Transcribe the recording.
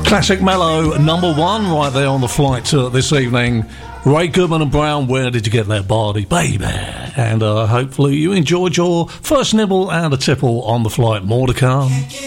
Classic Mellow, number one, right there on the flight this evening. Ray Goodman and Brown, where did you get that body, baby? And hopefully you enjoyed your first nibble and a tipple on the flight. More to come.